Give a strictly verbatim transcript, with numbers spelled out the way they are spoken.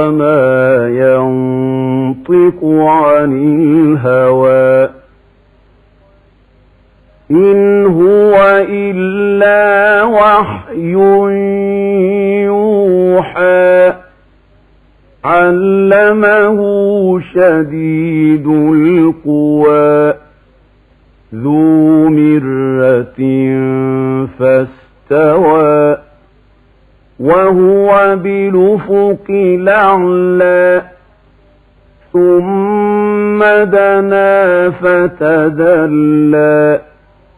وما ينطق عن الهوى إن هو إلا وحي يوحى علمه شديد القوى ذو مرة فاستوى وهو بالأفق الأعلى ثم دنا فتدلى